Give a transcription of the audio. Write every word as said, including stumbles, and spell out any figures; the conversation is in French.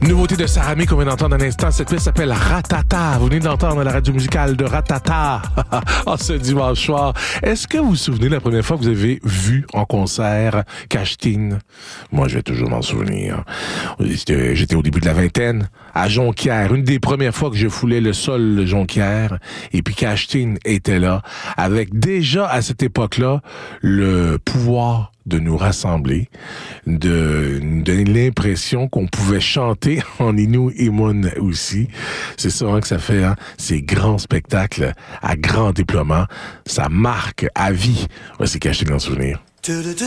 Nouveauté de Sarami qu'on vient d'entendre un instant. Cette pièce s'appelle Ratata. Vous venez d'entendre la radio musicale de Ratata en ce dimanche soir. Est-ce que vous vous souvenez de la première fois que vous avez vu en concert Cache-Tine? Moi, je vais toujours m'en souvenir. J'étais au début de la vingtaine, à Jonquière. Une des premières fois que je foulais le sol de Jonquière. Et puis Cache-Tine était là, avec déjà à cette époque-là le pouvoir de nous rassembler, de nous donner l'impression qu'on pouvait chanter en Innu et Mun aussi. C'est ça hein, que ça fait, hein, ces grands spectacles à grand déploiement. Ça marque à vie. Ouais, c'est caché dans le souvenir.